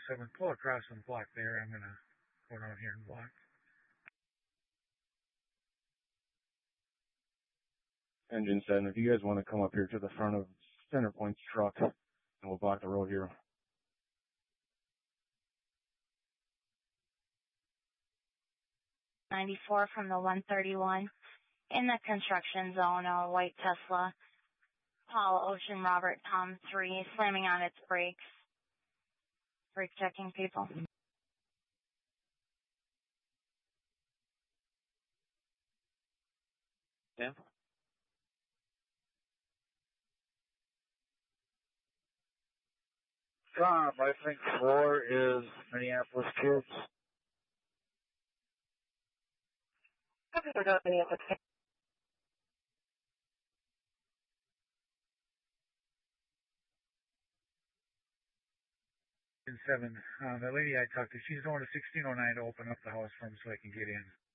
7, pull across and block there. I'm going to go down here and block. Engine 7, if you guys want to come up here to the front of Centerpoint's truck, and we'll block the road here. '94 from the 131 in the construction zone, a white Tesla. Paul, Ocean, Robert, Tom 3, slamming on its brakes. Brake checking, people. Yeah. Tom, I think 4 is Minneapolis Kids. Okay, we're going to Minneapolis Kids. In 7, the lady I talked to, she's going to 1609 to open up the house for him so I can get in.